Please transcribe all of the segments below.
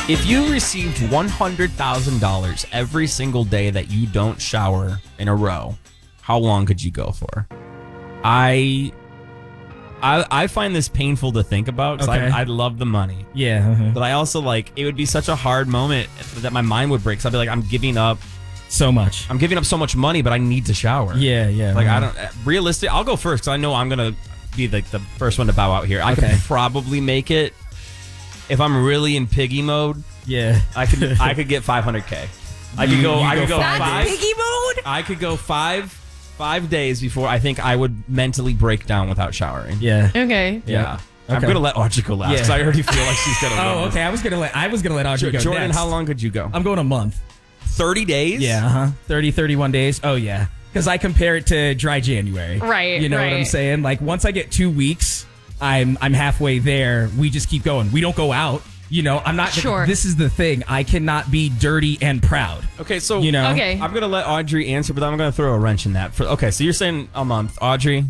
If you received $100,000 every single day that you don't shower in a row, how long could you go for? I find this painful to think about because Okay. I love the money. Yeah. But I also it would be such a hard moment that my mind would break. So I'd be like, I'm giving up So much. so much money, but I need to shower. Yeah. Like, I don't, realistic, I'll go first because I know I'm going to be the first one to bow out here. I could probably make it if I'm really in piggy mode. Yeah. I could get 500K. I could go That's five. piggy mode? I could go five days before I think I would mentally break down without showering. Yeah. Okay. Yeah. I'm Okay. gonna let Audrey go last because I already feel like she's gonna win. Oh, okay. I was gonna let Audrey go Jordan, next. how long could you go? I'm going a month. 30 days? Yeah. 30, 31 days. Oh yeah. Because I compare it to dry January. Right, You know what I'm right. saying? Like once I get 2 weeks, I'm halfway there. We just keep going. We don't go out. You know, I'm not. Sure. This is the thing. I cannot be dirty and proud. Okay, so You know. Okay. I'm gonna let Audrey answer, but I'm gonna throw a wrench in that. Okay, so you're saying a month, Audrey?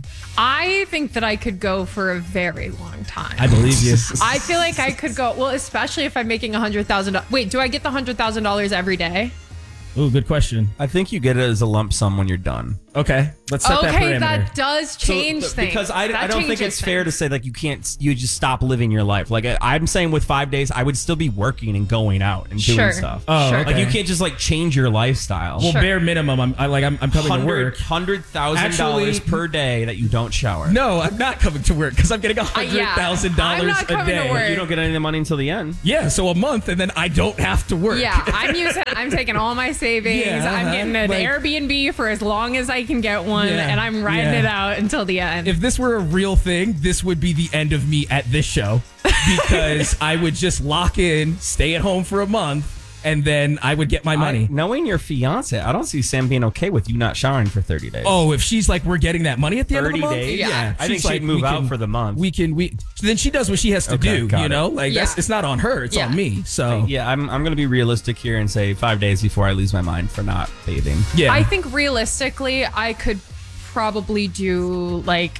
I think that I could go for a very long time. I believe you. I feel like I could go, well, especially if I'm making $100,000. Wait, do I get the $100,000 every day? Ooh, good question. I think you get it as a lump sum when you're done. Okay, let's set that Okay, parameter. that does change things. Because I That don't think changes it's fair to things. say like you just stop living your life. Like I'm saying with 5 days, I would still be working and going out and doing Sure. stuff. Oh, Sure. okay. Like you can't just change your lifestyle. Well, Sure. bare minimum. I'm coming to work. $100,000 Actually- per day that you don't shower. No, I'm not coming to work because I'm getting Yeah. $100,000 I'm not a coming to day. work. You don't get any of the money until the end. Yeah, so a month, and then I don't have to work. Yeah, I'm taking all my savings. Yeah, I'm getting an like- Airbnb for as long as I can get one, Yeah, and I'm riding yeah. it out until the end. If this were a real thing, this would be the end of me at this show because I would just lock in, stay at home for a month, and then I would get my money. Knowing your fiance, I don't see Sam being okay with you not showering for 30 days. Oh, if she's like, we're getting that money at the end of the 30 month? days? Yeah. I think She's she'd move we out can- for the month. Then she does what she has to Okay, do, got you it. know? Like, Yeah. it's not on her, it's Yeah. on me. So, Yeah, I'm going to be realistic here and say 5 days before I lose my mind for not bathing. yeah. I think realistically, I could probably do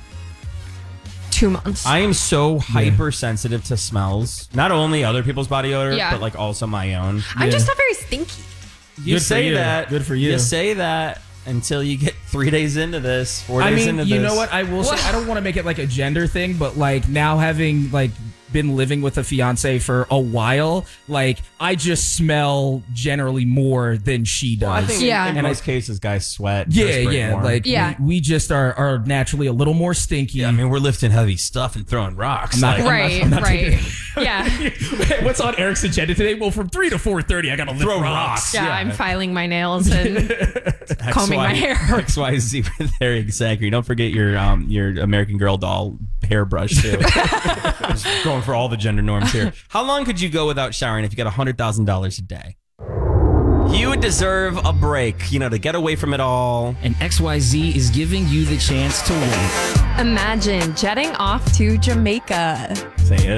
2 months. I am so hypersensitive to smells. Not only other people's body odor, Yeah. but also my own. I'm just not very stinky. You Good for say you. that. Good for you. You say that until you get 3 days into this, 4 I days mean, into you this. know what? I will say, I don't want to make it like a gender thing, but now having been living with a fiance for a while, I just smell generally more than she does. I think Yeah. in And most cases, guys sweat. yeah, perspirate more. Yeah. We just are naturally a little more stinky. Yeah, I mean, we're lifting heavy stuff and throwing rocks. not like- gonna- Right, right. Yeah. What's on Eric's agenda today? Well, from 3 to 4:30, I gotta lift Throw rocks. rocks. Yeah, Yeah. I'm filing my nails and combing my hair. XYZ with Eric Zachary. Don't forget your American Girl doll hairbrush too. Just going for all the gender norms here. How long could you go without showering if you got $100,000 a day? You would deserve a break, to get away from it all. And XYZ is giving you the chance to win. Imagine jetting off to Jamaica. Say it.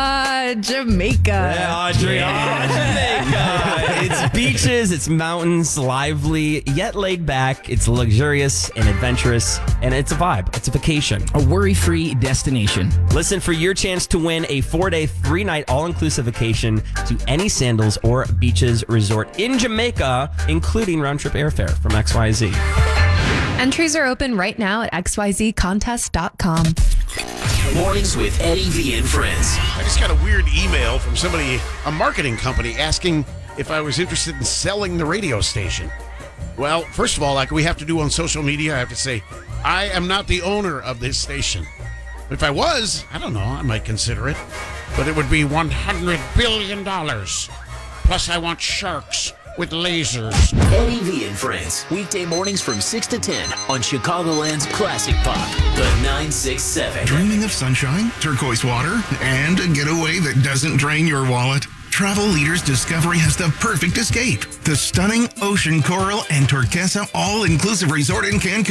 Jamaica. Audrey, Jamaica. It's beaches, it's mountains, lively, yet laid back. It's luxurious and adventurous, and it's a vibe. It's a vacation. A worry-free destination. Listen for your chance to win a 4-day, 3-night all-inclusive vacation to any Sandals or Beaches resort in Jamaica, including round-trip airfare from XYZ. Entries are open right now at xyzcontest.com. Mornings with Eddie V and friends. I just got a weird email from somebody, a marketing company, asking if I was interested in selling the radio station. Well, first of all, like we have to do on social media, I have to say, I am not the owner of this station. If I was, I don't know, I might consider it. But it would be $100 billion. Plus, I want sharks with lasers. Eddie V and friends. Weekday mornings from 6 to 10 on Chicagoland's Classic Pop, the 967. Dreaming of sunshine, turquoise water, and a getaway that doesn't drain your wallet? Travel Leaders Discovery has the perfect escape. The stunning Ocean Coral and Turquesa all-inclusive resort in Cancun.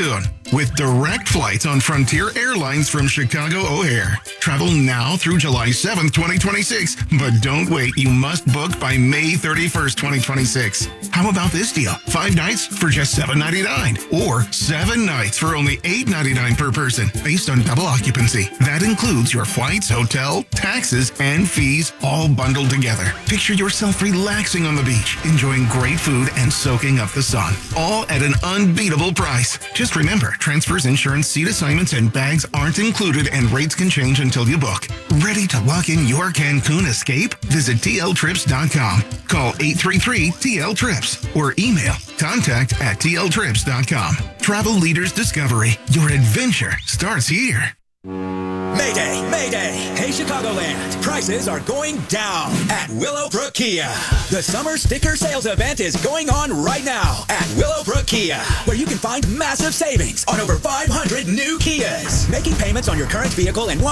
with direct flights on Frontier Airlines from Chicago O'Hare. Travel now through July 7th, 2026, but don't wait. You must book by May 31st, 2026. How about this deal? 5 nights for just $7.99 or 7 nights for only $8.99 per person based on double occupancy. That includes your flights, hotel, taxes, and fees all bundled together. Picture yourself relaxing on the beach, enjoying great food and soaking up the sun, all at an unbeatable price. Just remember, transfers, insurance, seat assignments, and bags aren't included and rates can change until you book. Ready to lock in your Cancun escape? Visit tltrips.com. Call 833-TL-TRIPS or email contact@tltrips.com. Travel Leaders Discovery. Your adventure starts here. Mayday, Mayday. Hey, Chicagoland. Prices are going down at Willowbrook Kia. The summer sticker sales event is going on right now at Willowbrook Kia, where you can find massive savings on over 500 new Kias. Making payments on your current vehicle in one